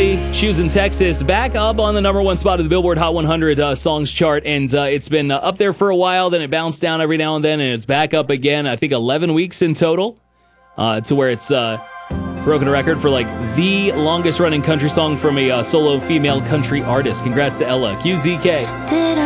Kelly, she was in Texas, back up on the number one spot of the Billboard Hot 100 songs chart, and it's been up there for a while, then it bounced down every now and then, and it's back up again, I think 11 weeks in total, to where it's broken a record for like the longest running country song from a solo female country artist. Congrats to Ella. QZK.